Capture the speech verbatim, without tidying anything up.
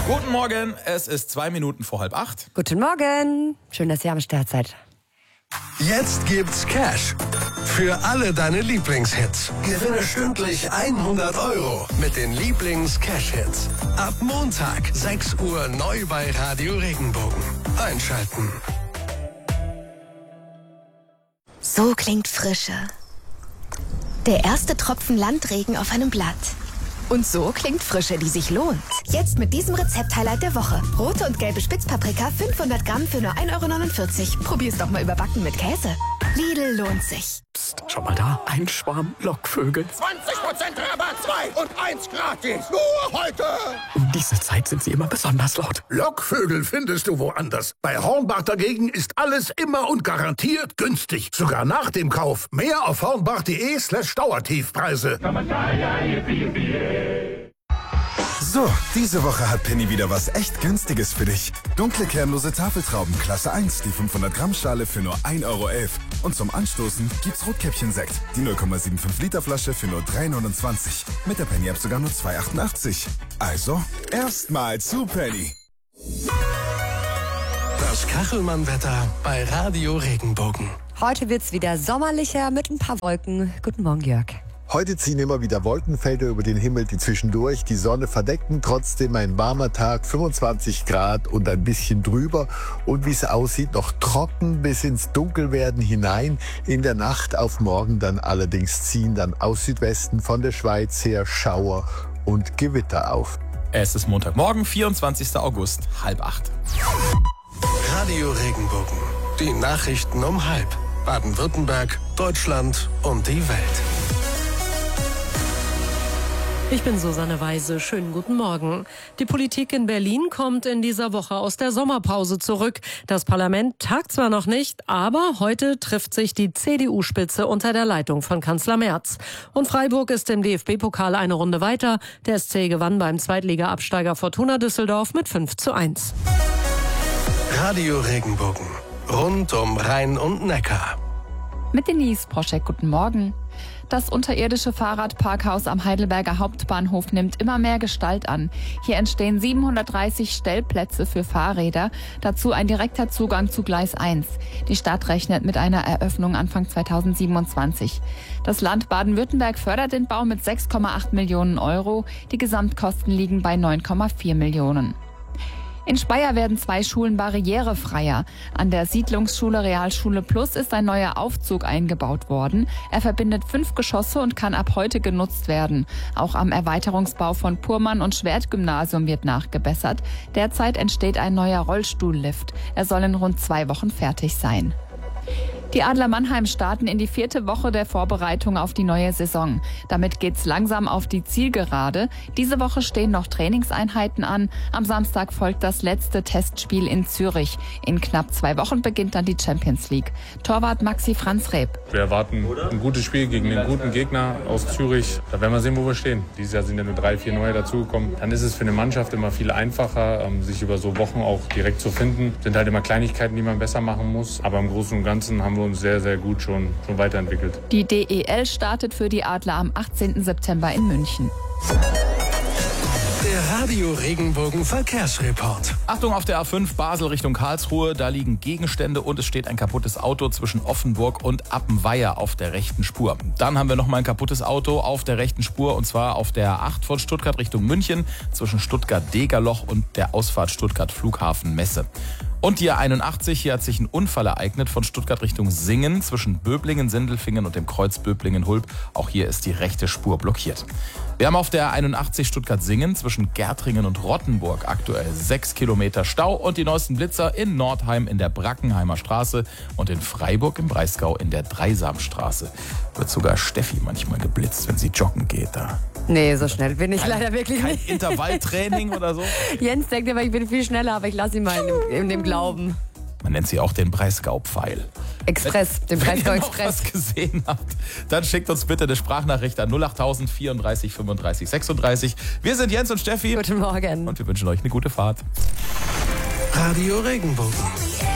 Guten Morgen, es ist zwei Minuten vor halb acht. Guten Morgen, schön, dass ihr am Start seid. Jetzt gibt's Cash für alle deine Lieblingshits. Gewinne stündlich hundert Euro mit den Lieblings-Cash-Hits. Ab Montag, sechs Uhr, neu bei Radio Regenbogen. Einschalten. So klingt Frische. Der erste Tropfen Landregen auf einem Blatt. Und so klingt Frische, die sich lohnt. Jetzt mit diesem Rezept-Highlight der Woche. Rote und gelbe Spitzpaprika, fünfhundert Gramm für nur ein Euro neunundvierzig. Probier's doch mal überbacken mit Käse. Lidl lohnt sich. Psst, schau mal da. Ein Schwarm Lockvögel. zwanzig Prozent Rabatt, zwei und eins gratis. Nur heute. Um diese Zeit sind sie immer besonders laut. Lockvögel findest du woanders. Bei Hornbach dagegen ist alles immer und garantiert günstig. Sogar nach dem Kauf. Mehr auf hornbach.de slash Dauertiefpreise. So, diese Woche hat Penny wieder was echt Günstiges für dich. Dunkle kernlose Tafeltrauben Klasse eins, die fünfhundert Gramm Schale für nur ein Euro elf. Und zum Anstoßen gibt's Rotkäppchen-Sekt, die null Komma fünfundsiebzig Liter Flasche für nur drei neunundzwanzig. Mit der Penny-App sogar nur zwei achtundachtzig. Also, erstmal zu Penny. Das Kachelmann-Wetter bei Radio Regenbogen. Heute wird's wieder sommerlicher mit ein paar Wolken. Guten Morgen, Jörg. Heute ziehen immer wieder Wolkenfelder über den Himmel, die zwischendurch die Sonne verdecken. Trotzdem ein warmer Tag, fünfundzwanzig Grad und ein bisschen drüber. Und wie es aussieht, noch trocken bis ins Dunkelwerden hinein. In der Nacht auf morgen dann allerdings ziehen dann aus Südwesten von der Schweiz her Schauer und Gewitter auf. Es ist Montagmorgen, vierundzwanzigster August, halb acht. Radio Regenbogen. Die Nachrichten um halb. Baden-Württemberg, Deutschland und die Welt. Ich bin Susanne Weise. Schönen guten Morgen. Die Politik in Berlin kommt in dieser Woche aus der Sommerpause zurück. Das Parlament tagt zwar noch nicht, aber heute trifft sich die C D U-Spitze unter der Leitung von Kanzler Merz. Und Freiburg ist im D F B-Pokal eine Runde weiter. Der S C gewann beim Zweitliga-Absteiger Fortuna Düsseldorf mit fünf zu eins. Radio Regenbogen. Rund um Rhein und Neckar. Mit Denise Proschek, guten Morgen. Das unterirdische Fahrradparkhaus am Heidelberger Hauptbahnhof nimmt immer mehr Gestalt an. Hier entstehen siebenhundertdreißig Stellplätze für Fahrräder, dazu ein direkter Zugang zu Gleis eins. Die Stadt rechnet mit einer Eröffnung Anfang zweitausendsiebenundzwanzig. Das Land Baden-Württemberg fördert den Bau mit sechs Komma acht Millionen Euro. Die Gesamtkosten liegen bei neun Komma vier Millionen. In Speyer werden zwei Schulen barrierefreier. An der Siedlungsschule Realschule Plus ist ein neuer Aufzug eingebaut worden. Er verbindet fünf Geschosse und kann ab heute genutzt werden. Auch am Erweiterungsbau von Purmann- und Schwert-Gymnasium wird nachgebessert. Derzeit entsteht ein neuer Rollstuhllift. Er soll in rund zwei Wochen fertig sein. Die Adler Mannheim starten in die vierte Woche der Vorbereitung auf die neue Saison. Damit geht's langsam auf die Zielgerade. Diese Woche stehen noch Trainingseinheiten an. Am Samstag folgt das letzte Testspiel in Zürich. In knapp zwei Wochen beginnt dann die Champions League. Torwart Maxi Franz Reb. Wir erwarten ein gutes Spiel gegen einen guten Gegner aus Zürich. Da werden wir sehen, wo wir stehen. Dieses Jahr sind ja nur drei, vier neue dazugekommen. Dann ist es für eine Mannschaft immer viel einfacher, sich über so Wochen auch direkt zu finden. Sind halt immer Kleinigkeiten, die man besser machen muss. Aber im Großen und Ganzen haben wir uns sehr, sehr gut schon, schon weiterentwickelt. Die D E L startet für die Adler am achtzehnten September in München. Der Radio Regenbogen Verkehrsreport. Achtung auf der A fünf Basel Richtung Karlsruhe. Da liegen Gegenstände und es steht ein kaputtes Auto zwischen Offenburg und Appenweier auf der rechten Spur. Dann haben wir noch mal ein kaputtes Auto auf der rechten Spur und zwar auf der A acht von Stuttgart Richtung München zwischen Stuttgart-Degerloch und der Ausfahrt Stuttgart Flughafen Messe. Und die A einundachtzig, hier hat sich ein Unfall ereignet von Stuttgart Richtung Singen zwischen Böblingen, Sindelfingen und dem Kreuz Böblingen-Hulb. Auch hier ist die rechte Spur blockiert. Wir haben auf der A einundachtzig Stuttgart-Singen zwischen Gärtringen und Rottenburg aktuell sechs Kilometer Stau und die neuesten Blitzer in Nordheim in der Brackenheimer Straße und in Freiburg im Breisgau in der Dreisamstraße. Wird sogar Steffi manchmal geblitzt, wenn sie joggen geht da. Nee, so schnell bin ich Kein, leider wirklich kein nicht. Intervalltraining oder so? Jens denkt immer, ich bin viel schneller, aber ich lasse ihn mal in dem, in dem Glauben. Man nennt sie auch den Breisgau-Pfeil. Express, den Breisgau Wenn ihr noch Express. was gesehen habt, dann schickt uns bitte eine Sprachnachricht an null acht tausend vierunddreißig fünfunddreißig sechsunddreißig. Wir sind Jens und Steffi. Guten Morgen. Und wir wünschen euch eine gute Fahrt. Radio Regenbogen.